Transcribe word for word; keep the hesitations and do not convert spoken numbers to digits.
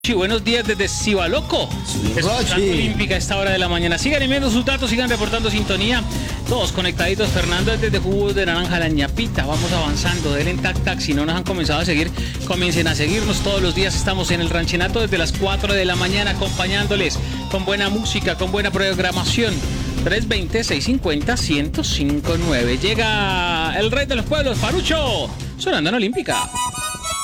Sí, buenos días desde Cibaloco, escuchando Olímpica a esta hora de la mañana. Sigan enviando sus datos, sigan reportando sintonía. Todos conectaditos. Fernando desde Jugos de Naranja, la ñapita. Vamos avanzando, denle tac tac. Si no nos han comenzado a seguir, comiencen a seguirnos. Todos los días estamos en el Ranchenato desde las cuatro de la mañana, acompañándoles con buena música, con buena programación. tres dos cero, seis cinco cero, uno cero cinco nueve. Llega el rey de los pueblos, Farucho, sonando en Olímpica.